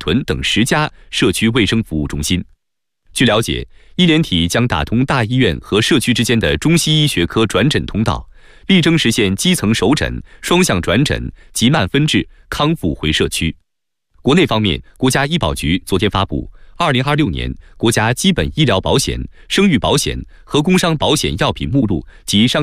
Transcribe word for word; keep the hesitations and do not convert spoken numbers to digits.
屯等十家社区卫生服务中心。据了解，医联体将打通大医院和社区之间的中西医学科转诊通道，力争实现基层首诊、双向转诊、急慢分治、康复回社区。国内方面，国家医保局昨天发布二零二六年国家基本医疗保险、生育保险和工伤保险药品目录及商